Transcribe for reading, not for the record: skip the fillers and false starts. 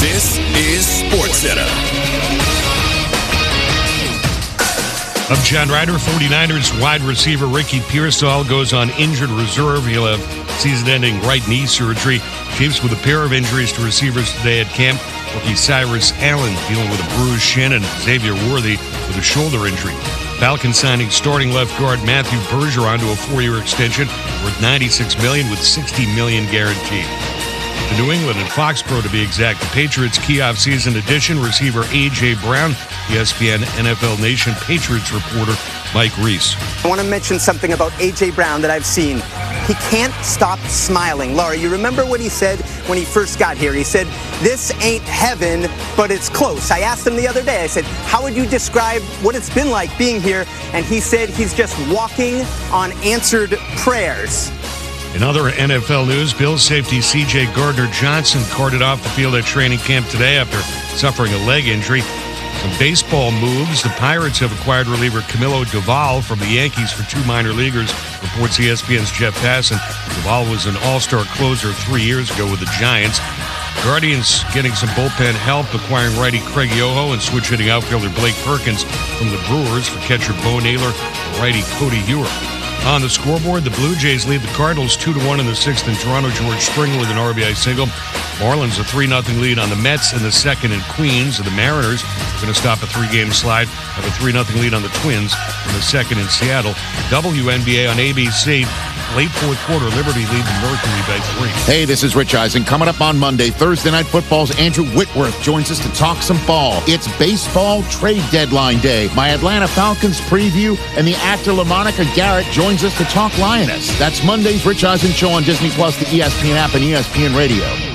This is SportsCenter. I'm John Ryder. 49ers wide receiver Ricky Pearsall goes on injured reserve. He'll have season-ending right knee surgery. Chiefs with a pair of injuries to receivers today at camp. Rookie Cyrus Allen dealing with a bruised shin, and Xavier Worthy with a shoulder injury. Falcons signing starting left guard Matthew Bergeron to a 4-year extension worth $96 million with $60 million guaranteed. To New England and Foxborough, to be exact, the Patriots' key off-season addition, receiver A.J. Brown, ESPN NFL Nation Patriots reporter Mike Reese. I want to mention something about A.J. Brown that I've seen. He can't stop smiling. Laura, you remember what he said when he first got here? He said, "This ain't heaven, but it's close." I asked him the other day, I said, how would you describe what it's been like being here? And he said he's just walking on answered prayers. In other NFL news, Bills safety C.J. Gardner-Johnson carted off the field at training camp today after suffering a leg injury. Some baseball moves. The Pirates have acquired reliever Camilo Doval from the Yankees for 2 minor leaguers, reports ESPN's Jeff Passan. Doval was an all-star closer 3 years ago with the Giants. Guardians getting some bullpen help, acquiring righty Craig Yoho and switch-hitting outfielder Blake Perkins from the Brewers for catcher Bo Naylor and righty Cody Ewer. On the scoreboard, the Blue Jays lead the Cardinals 2-1 in the 6th in Toronto. George Springer with an RBI single. Marlins a 3-0 lead on the Mets in the 2nd in Queens. And the Mariners are going to stop a 3-game slide, have a 3-0 lead on the Twins in the 2nd in Seattle. WNBA on ABC. Late fourth quarter, Liberty lead the Mercury by 3. Hey, this is Rich Eisen. Coming up on Monday, Thursday Night Football's Andrew Whitworth joins us to talk some ball. It's baseball trade deadline day. My Atlanta Falcons preview, and the actor LaMonica Garrett joins us to talk Lioness. That's Monday's Rich Eisen Show on Disney Plus, the ESPN app, and ESPN Radio.